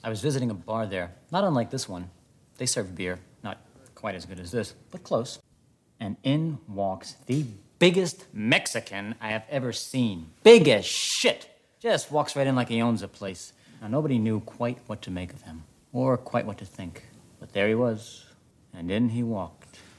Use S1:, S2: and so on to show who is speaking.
S1: I was visiting a bar there, not unlike this one. They served beer, not quite as good as this, but close. And in walks the biggest Mexican I have ever seen. Big as shit. Just walks right in like he owns the place. Now, nobody knew quite what to make of him, or quite what to think. But there he was, and in he walked.